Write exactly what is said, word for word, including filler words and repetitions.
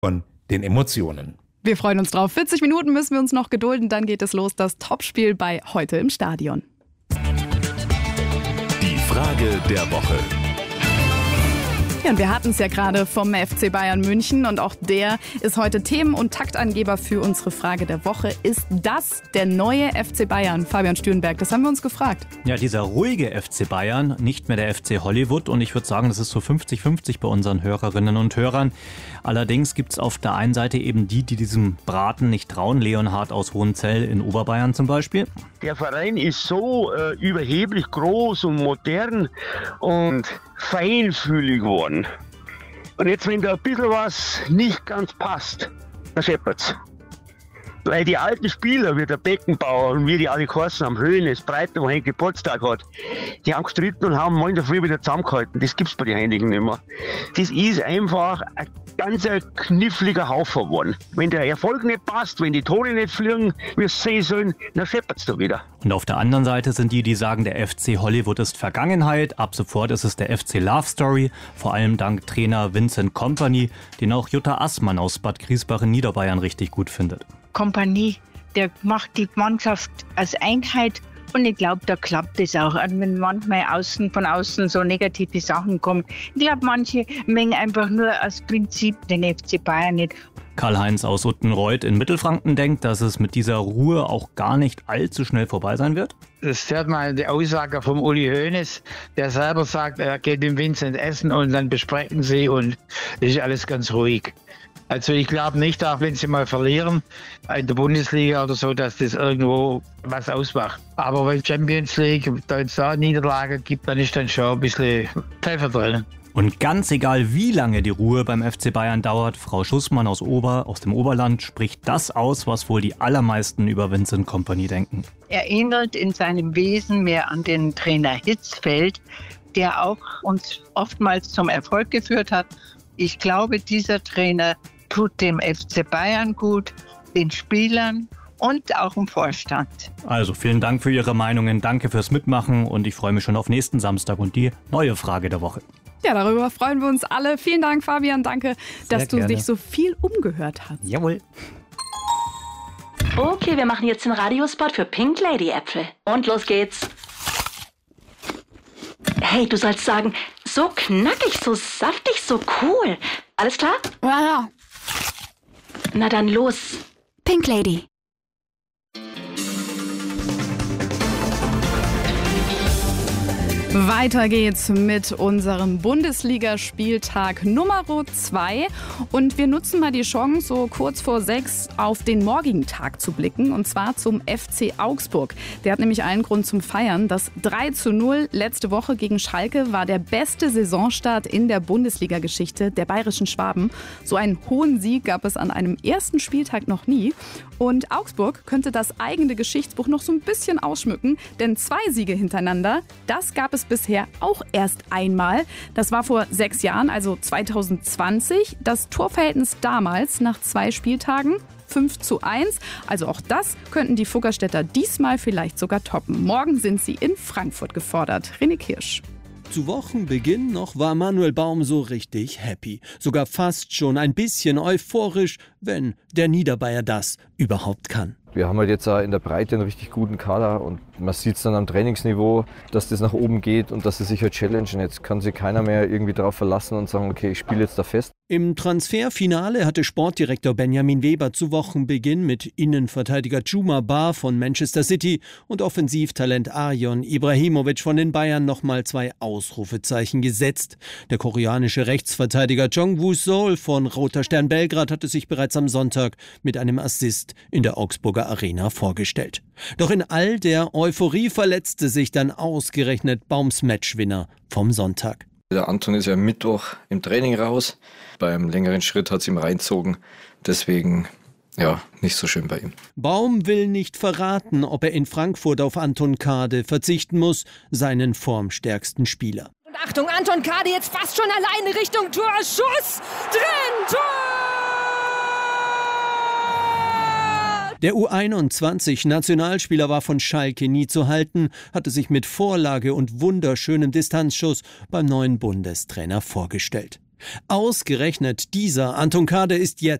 von den Emotionen. Wir freuen uns drauf. vierzig Minuten müssen wir uns noch gedulden, dann geht es los, das Topspiel bei Heute im Stadion. Die Frage der Woche. Ja, und wir hatten es ja gerade vom F C Bayern München und auch der ist heute Themen- und Taktangeber für unsere Frage der Woche. Ist das der neue F C Bayern? Fabian Stürenberg, das haben wir uns gefragt. Ja, dieser ruhige F C Bayern, nicht mehr der F C Hollywood, und ich würde sagen, das ist so fünfzig fünfzig bei unseren Hörerinnen und Hörern. Allerdings gibt es auf der einen Seite eben die, die diesem Braten nicht trauen, Leonhard aus Hohenzell in Oberbayern zum Beispiel. Der Verein ist so äh, überheblich groß und modern und feinfühlig geworden. Und jetzt, wenn da ein bisschen was nicht ganz passt, dann scheppert's. Weil die alten Spieler, wie der Beckenbauer und wie die alle geheißen haben, Hoeneß, Breiter, wo er Geburtstag hat, die haben gestritten und haben morgen in der Früh wieder zusammengehalten. Das gibt's bei den Heinigen nicht mehr. Das ist einfach ein ganz ein kniffliger Haufen geworden. Wenn der Erfolg nicht passt, wenn die Tore nicht fliegen, wie es sehen sollen, dann scheppert's da wieder. Und auf der anderen Seite sind die, die sagen, der F C Hollywood ist Vergangenheit. Ab sofort ist es der F C Love Story, vor allem dank Trainer Vincent Kompany, den auch Jutta Assmann aus Bad Griesbach in Niederbayern richtig gut findet. Kompany, der macht die Mannschaft als Einheit und ich glaube, da klappt es auch. Und wenn manchmal außen, von außen so negative Sachen kommen, ich glaube, manche mengen einfach nur aus Prinzip den F C Bayern nicht. Karl-Heinz aus Uttenreuth in Mittelfranken denkt, dass es mit dieser Ruhe auch gar nicht allzu schnell vorbei sein wird. Das hört mal die Aussage vom Uli Hoeneß, der selber sagt, er geht mit Vincent essen und dann besprechen sie und es ist alles ganz ruhig. Also ich glaube nicht, auch wenn sie mal verlieren in der Bundesliga oder so, dass das irgendwo was ausmacht. Aber wenn Champions League, da jetzt da Niederlage gibt, dann ist dann schon ein bisschen Pfeffer drin. Und ganz egal, wie lange die Ruhe beim F C Bayern dauert, Frau Schussmann aus Ober, aus dem Oberland spricht das aus, was wohl die allermeisten über Vincent Kompany denken. Er ähnelt in seinem Wesen mehr an den Trainer Hitzfeld, der auch uns oftmals zum Erfolg geführt hat. Ich glaube, dieser Trainer tut dem F C Bayern gut, den Spielern und auch im Vorstand. Also vielen Dank für Ihre Meinungen, danke fürs Mitmachen und ich freue mich schon auf nächsten Samstag und die neue Frage der Woche. Ja, darüber freuen wir uns alle. Vielen Dank, Fabian, danke, Sehr dass du gerne. dich so viel umgehört hast. Jawohl. Okay, wir machen jetzt den Radiospot für Pink Lady Äpfel. Und los geht's. Hey, du sollst sagen, so knackig, so saftig, so cool. Alles klar? Ja, ja. Na dann los. Pink Lady. Weiter geht's mit unserem Bundesligaspieltag Nummer zwei und wir nutzen mal die Chance, so kurz vor sechs auf den morgigen Tag zu blicken, und zwar zum F C Augsburg. Der hat nämlich allen Grund zum Feiern. Das drei zu null letzte Woche gegen Schalke war der beste Saisonstart in der Bundesliga-Geschichte der bayerischen Schwaben. So einen hohen Sieg gab es an einem ersten Spieltag noch nie. Und Augsburg könnte das eigene Geschichtsbuch noch so ein bisschen ausschmücken, denn zwei Siege hintereinander, das gab es bisher auch erst einmal. Das war vor sechs Jahren, also zwanzig zwanzig. Das Torverhältnis damals nach zwei Spieltagen fünf zu eins. Also auch das könnten die Fuggerstädter diesmal vielleicht sogar toppen. Morgen sind sie in Frankfurt gefordert. René Kirsch. Zu Wochenbeginn noch war Manuel Baum so richtig happy. Sogar fast schon ein bisschen euphorisch, wenn der Niederbayer das überhaupt kann. Wir haben halt jetzt auch in der Breite einen richtig guten Kader und man sieht es dann am Trainingsniveau, dass das nach oben geht und dass sie sich halt challengen. Jetzt kann sich keiner mehr irgendwie darauf verlassen und sagen, okay, ich spiele jetzt da fest. Im Transferfinale hatte Sportdirektor Benjamin Weber zu Wochenbeginn mit Innenverteidiger Djuma Ba von Manchester City und Offensivtalent Arjon Ibrahimovic von den Bayern nochmal zwei Ausrufezeichen gesetzt. Der koreanische Rechtsverteidiger Jong-Woo Sol von Roter Stern Belgrad hatte sich bereits am Sonntag mit einem Assist in der Augsburger Arena vorgestellt. Doch in all der Euphorie verletzte sich dann ausgerechnet Baums Matchwinner vom Sonntag. Der Anton ist ja am Mittwoch im Training raus. Beim längeren Schritt hat es ihm reinzogen. Deswegen, ja, nicht so schön bei ihm. Baum will nicht verraten, ob er in Frankfurt auf Anton Kade verzichten muss, seinen formstärksten Spieler. Und Achtung, Anton Kade jetzt fast schon alleine Richtung Tor. Schuss! Drin! Tor! Der U einundzwanzig-Nationalspieler war von Schalke nie zu halten, hatte sich mit Vorlage und wunderschönem Distanzschuss beim neuen Bundestrainer vorgestellt. Ausgerechnet dieser Anton Kade ist jetzt